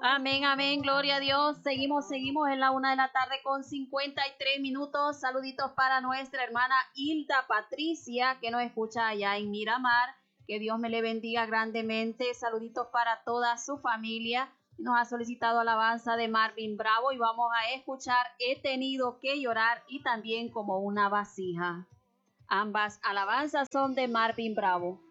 Amén, amén, gloria a Dios. Seguimos en la 1 de la tarde con 53 minutos. Saluditos para nuestra hermana Hilda Patricia, que nos escucha allá en Miramar. Que Dios me le bendiga grandemente. Saluditos para toda su familia. Nos ha solicitado alabanza de Marvin Bravo y vamos a escuchar He tenido que llorar y también Como una vasija. Ambas alabanzas son de Marvin Bravo.